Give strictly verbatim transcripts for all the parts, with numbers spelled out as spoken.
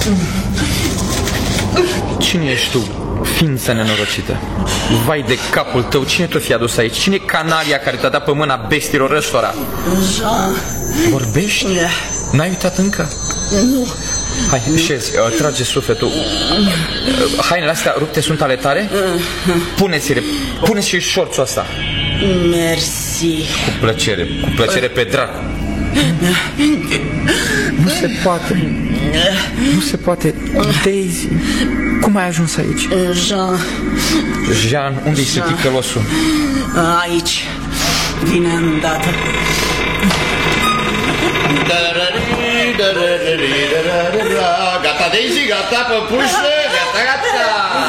Cine ești tu, ființă nenorocită? Vai de capul tău, cine te-o fi adus aici? Cine e canalia care te-a dat pe mâna bestilor ăstora? Jean. Vorbești? N-ai uitat încă? Nu. Hai, șezi, trage sufletul. Hainele astea rupte sunt ale tale? Pune-ți-le, pune-ți și șorțul ăsta. Mersi. Cu plăcere, cu plăcere pe dracu. Nu se poate. Nu se poate. Daisy, cum ai ajuns aici? Jean. Jean, unde-i ticălosul? Aici. Vine îndată. Gata, Daisy, gata, păpușă, gata, gata.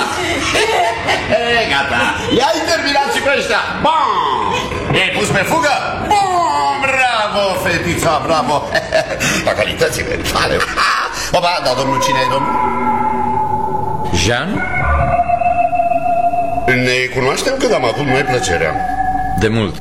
E, gata. Ia-i terminat și pe ăștia. Bam! I-ai pus pe fugă? Bam! Bravo, fetița, bravo. La calitățile tale. Opa, da, domnul, cine e, domnul? Jean? Ne cunoaștem când am avut noi plăcerea. De mult.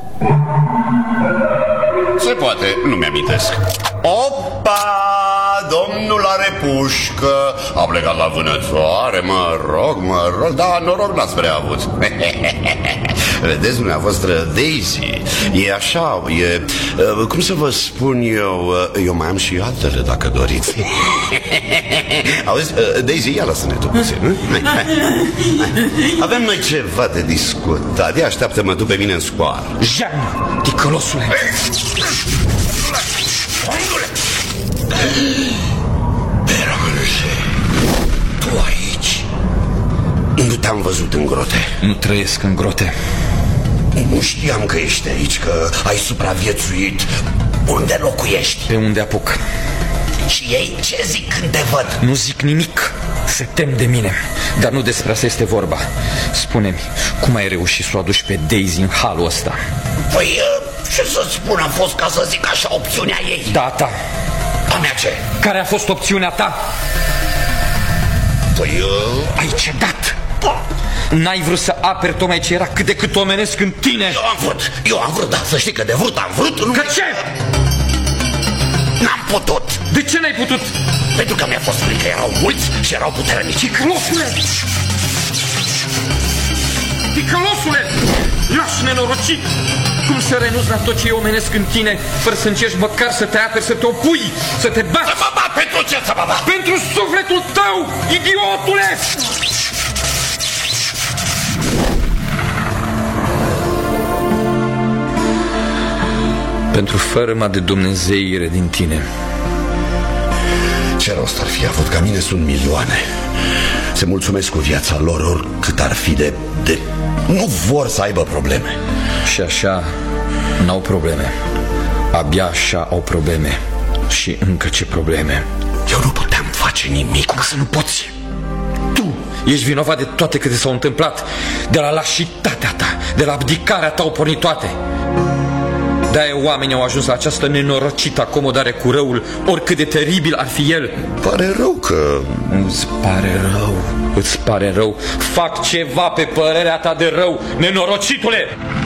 Se poate, nu mi-amintesc. Opa! Domnul are pușcă. A plecat la vânătoare, mă rog, mă rog. Da, noroc n-ați prea avut. Vedeți, dumneavoastră, Daisy e așa, e, cum să vă spun eu, eu mai am și altele, dacă doriți. Auzi, Daisy, ia lasă-ne tu puțin. Hai, hai, hai. Avem noi ceva de discutat. Ia așteaptă-mă tu pe mine în scoară. Jean, ticălosule. Beranger, tu aici? Nu te-am văzut în grote. Nu trăiesc în grote. Nu știam că ești aici, că ai supraviețuit. Unde locuiești? Pe unde apuc. Și ei ce zic când te văd? Nu zic nimic. Se tem de mine. Dar nu despre asta este vorba. Spune-mi, cum ai reușit să o aduci pe Daisy în halul ăsta? Păi, ce să-ți spun, a fost, ca să zic așa, opțiunea ei. Da, ta. A mea ce? Care a fost opțiunea ta? Păi, eu... Ai cedat. N-ai vrut să aperi tocmai ce era cât de cât omenesc în tine. Eu am vrut, eu am vrut, dar să știi că de vrut am vrut. Nu... Că ce? N-am putut. De ce n-ai putut? Pentru că mi-a fost frică, erau mulți și erau puternici. Ticălosule! Ticălosule! Lași nenorocit! Cum să renunți la tot ce e omenesc în tine, fără să încerci măcar să te aperi, să te opui, să te bați? Să mă bat, pentru ce să mă bat? Pentru sufletul tău, idiotule! Pentru fărâma de dumnezeire din tine. Ce rost ar fi avut? Ca mine sunt milioane. Se mulțumesc cu viața lor, oricât ar fi de, de... Nu vor să aibă probleme. Și așa n-au probleme. Abia așa au probleme. Și încă ce probleme. Eu nu puteam face nimic. Cum să nu poți? Tu ești vinovat de toate câte s-au întâmplat. De la lașitatea ta, de la abdicarea ta au pornit toate. De-aia oamenii au ajuns la această nenorocită acomodare cu răul, oricât de teribil ar fi el. Pare rău că... Îți pare rău, îți pare rău. Fac ceva pe părerea ta de rău, nenorocitule!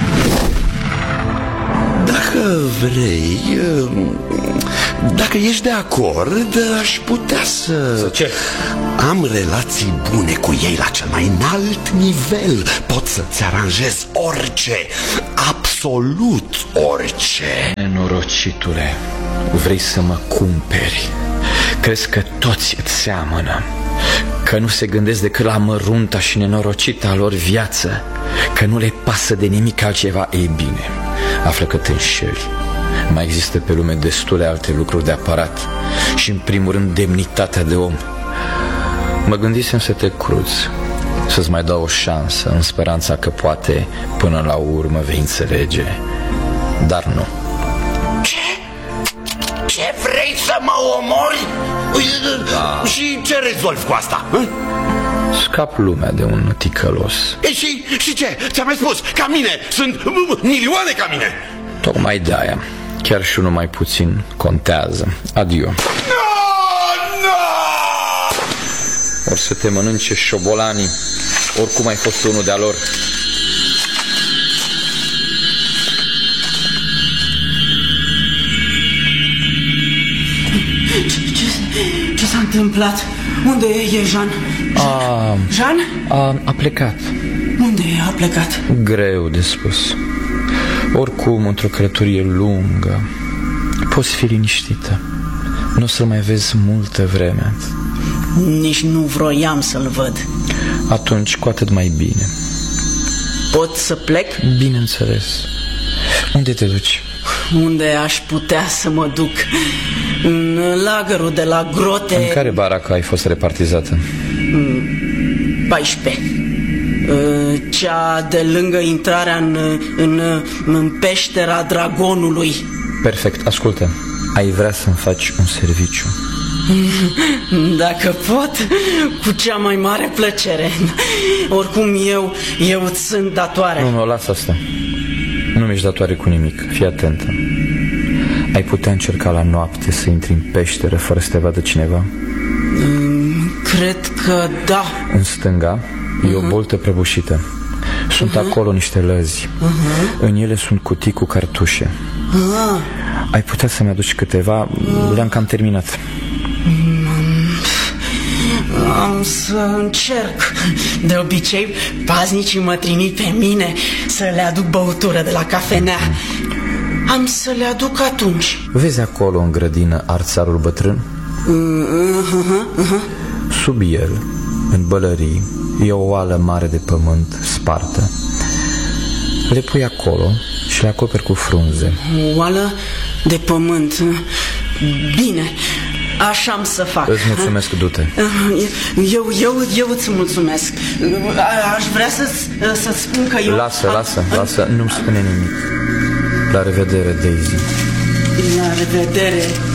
Dacă vrei, dacă ești de acord, aș putea să... Să ce? Am relații bune cu ei la cel mai înalt nivel. Pot să-ți aranjez orice, absolut orice. Nenorocitule, vrei să mă cumperi? Crezi că toți îți seamănă? Că nu se gândesc decât la mărunta și nenorocita lor viață? Că nu le pasă de nimic altceva? Ei bine, află că te înșeli. Mai există pe lume destule alte lucruri de apărat. Și în primul rând demnitatea de om. Mă gândisem să te cruți, să-ți mai dau o șansă, în speranța că poate până la urmă vei înțelege. Dar nu. Ce? Ce vrei să mă omori? Da. Și ce rezolvi cu asta? Hă? Scap lumea de un ticălos. E și, și ce? Ți-am mai spus, ca mine, sunt milioane ca mine. Tocmai de-aia, chiar și unul mai puțin contează. Adio. No, no! Or să te mănânce șobolanii, oricum ai fost unul de-a lor. Ce, ce, ce Ce s-a întâmplat? Unde e Jean? A, Jean? a, a plecat. Unde a plecat? Greu de spus. Oricum, într-o călătorie lungă, poți fi liniștită. Nu o să-l mai vezi multă vreme. Nici nu vroiam să-l văd. Atunci, cu atât mai bine. Pot să plec? Bineînțeles. Unde te duci? Unde aș putea să mă duc? În lagărul de la grote. În care baracă ai fost repartizată? paisprezece. Cea de lângă intrarea în, în, în peștera dragonului. Perfect, ascultă. Ai vrea să-mi faci un serviciu? Dacă pot, cu cea mai mare plăcere. Oricum eu, eu îți sunt datoare. Nu, nu, lasă asta. Nu mi-ești datoare cu nimic, fii atentă. Ai putea încerca la noapte să intri în peșteră fără să te vadă cineva? Cred că da. În stânga e uh-huh. o boltă prăbușită. Sunt uh-huh. acolo niște lăzi. uh-huh. În ele sunt cutii cu cartușe. uh-huh. Ai putea să-mi aduci câteva? uh-huh. Le-am cam terminat. Am să încerc. De obicei, paznicii mă trimit pe mine să le aduc băutură de la cafenea. Am să le aduc atunci. Vezi acolo în grădină arțarul bătrân? uh-huh, uh-huh. Sub el, în bălării, e o oală mare de pământ spartă. Le pui acolo și le acoperi cu frunze. O oală de pământ. Bine, așa am să fac. Îți mulțumesc, du-te. Eu, eu, eu îți mulțumesc. Aș vrea să-ți, să-ți spun că eu... Lasă, lasă, lasă, nu-mi spune nimic. La revedere, Daisy. La revedere.